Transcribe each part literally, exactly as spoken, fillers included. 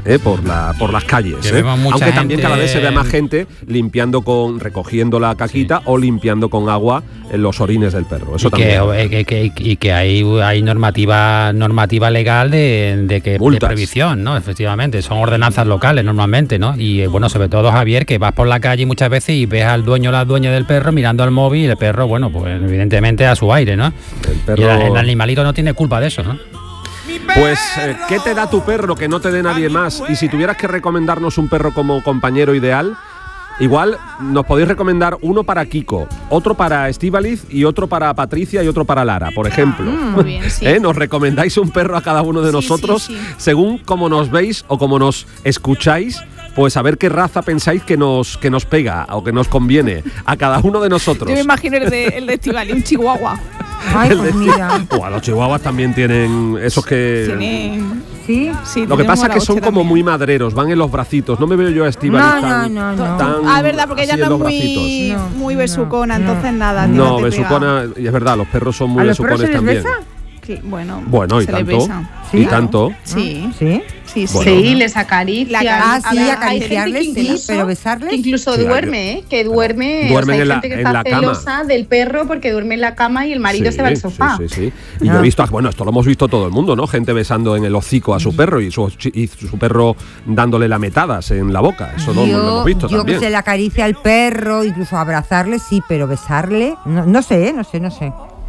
¿eh? por, la, por las calles. ¿eh? Aunque también cada vez se ve más gente limpiando con, recogiendo la caquita sí. o limpiando con agua en los orines del perro. Eso y también. Que, que, que, y que hay, hay normativa normativa legal de, de que de previsión, ¿no? Efectivamente, son ordenanzas locales normalmente, ¿no? Y bueno, sobre todo, Javier, que vas por la calle muchas veces y ves al dueño o la dueña del perro mirando al móvil y el perro, bueno, pues evidentemente a su aire, ¿no? El perro... Y el, el animalito no tiene culpa de eso, ¿no? Pues, eh, ¿qué te da tu perro que no te dé nadie más? Y si tuvieras que recomendarnos un perro como compañero ideal, igual nos podéis recomendar uno para Kiko, otro para Estíbaliz y otro para Patricia y otro para Lara, por ejemplo. Mm, muy bien, sí. ¿Eh? Nos recomendáis un perro a cada uno de sí, nosotros, sí, sí. según cómo nos veis o cómo nos escucháis. Pues a ver qué raza pensáis que nos, que nos pega o que nos conviene a cada uno de nosotros. Yo me imagino el de, el de Estivali, un chihuahua. Ay, pues mira. O los chihuahuas también tienen esos que... Tienen... ¿Sí? Sí, lo que pasa es que son como también. muy maderos, van en los bracitos. No me veo yo a Estíbaliz no, tan, no, no, no. tan Ah, verdad, porque ella no es muy, No, muy besucona, no, entonces nada. No, no te besucona, y es verdad, los perros son muy ¿A los perros besucones se les también. besa? Sí, bueno, Bueno, y se le tanto. besan. ¿Sí? Y tanto. Sí. ¿Sí? Sí, sí. Bueno. Sí, les acaricia. Ah, sí, Hay acariciarles, gente que sí, incluso- pero besarles. que incluso Sí, duerme, ¿eh? Que duerme. Duermen o sea, hay en la- gente que en está la cama. celosa del perro porque duerme en la cama y el marido Sí, se va al sofá. Sí, sí, sí. Y Ah. yo he visto, bueno, esto lo hemos visto todo el mundo, ¿no? Gente besando en el hocico a su perro y su, y su perro dándole lametadas en la boca. Eso no, yo, lo hemos visto yo también. que se le acaricia al perro, incluso abrazarle, sí, pero besarle, no, no sé, no sé, no sé.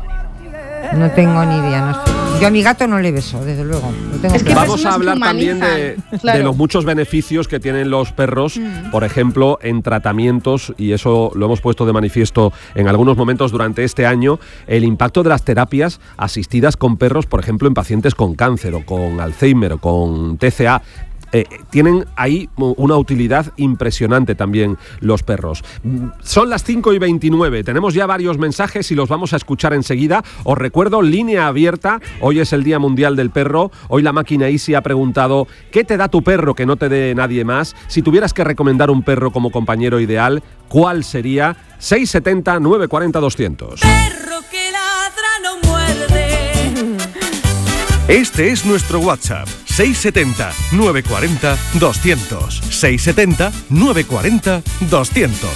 No tengo ni idea, no sé. Yo a mi gato no le beso, desde luego. Lo tengo Es que claro. Vamos a personas hablar que también de, humanizan, claro. de los muchos beneficios que tienen los perros, Mm. por ejemplo, en tratamientos, y eso lo hemos puesto de manifiesto en algunos momentos durante este año, el impacto de las terapias asistidas con perros, por ejemplo, en pacientes con cáncer o con Alzheimer o con T C A. Eh, tienen ahí una utilidad impresionante también los perros. Son las cinco y veintinueve, tenemos ya varios mensajes y los vamos a escuchar enseguida. Os recuerdo, línea abierta, hoy es el Día Mundial del Perro, hoy la máquina Easy ha preguntado ¿qué te da tu perro que no te dé nadie más? Si tuvieras que recomendar un perro como compañero ideal, ¿cuál sería? seis siete cero, nueve cuatro cero, doscientos. Perro que ladra no muerde. Este es nuestro WhatsApp, seis siete cero, nueve cuatro cero, doscientos. seis siete cero, nueve cuatro cero, doscientos.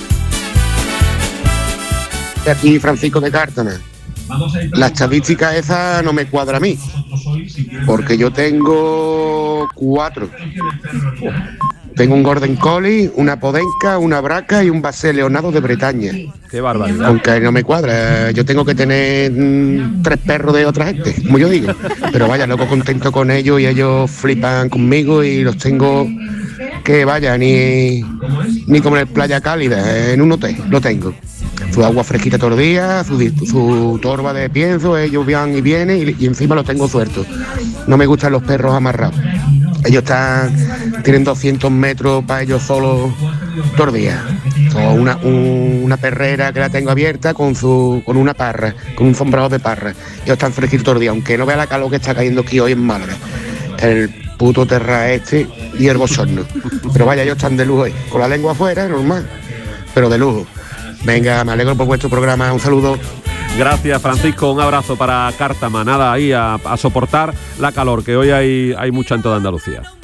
Aquí Francisco de Cártana. La estadística esa no me cuadra a mí, porque yo tengo cuatro. Tengo un Golden Collie, una Podenca, una Braca y un Basset Leonardo de Bretaña. Qué barbaridad. Aunque no me cuadra, yo tengo que tener mm, tres perros de otra gente, como yo digo. Pero vaya, loco contento con ellos y ellos flipan conmigo y los tengo que vaya, ni, ni como en el Playa Cálida, en un hotel, lo tengo. Su agua fresquita todos los días, su, su torba de pienso, ellos van y vienen y, y encima los tengo sueltos. No me gustan los perros amarrados. Ellos están, tienen doscientos metros para ellos solos todos los días. O una, un, una perrera que la tengo abierta con su con una parra, con un sombrado de parra. Ellos están fresquitos todos los días, aunque no vea la calor que está cayendo aquí hoy en Málaga. El puto terra este y el bochorno. Pero vaya, ellos están de lujo hoy, con la lengua afuera, normal, pero de lujo. Venga, me alegro por vuestro programa, un saludo. Gracias, Francisco, un abrazo para Cártama. Nada, ahí a, a soportar la calor, que hoy hay, hay mucha en toda Andalucía.